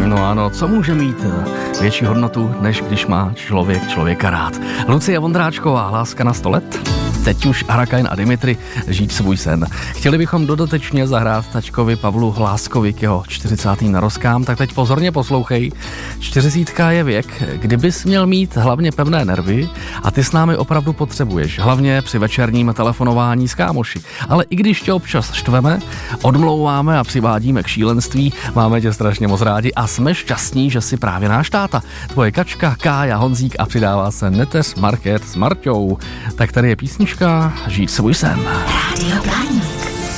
No ano, co může mít větší hodnotu, než když má člověka rád. Lucie Vondráčková, Láska na 100 let. Teď už Arakain a Dimitri, Žít svůj sen. Chtěli bychom dodatečně zahrát tačkovi Pavlu Hláskovi k jeho 40. narozkám, tak teď pozorně poslouchej. 40 je věk, kdybys měl mít hlavně pevné nervy a ty s námi opravdu potřebuješ, hlavně při večerním telefonování s kámoši. Ale i když tě občas štveme, odmlouváme a přivádíme k šílenství, máme tě strašně moc rádi a jsme šťastní, že jsi právě náš táta. Tvoje Kačka, Kája, Honzík a přidává se Neteř Market s Marťou. Tak tady je písnička Žít svůj sen. Radio Blání.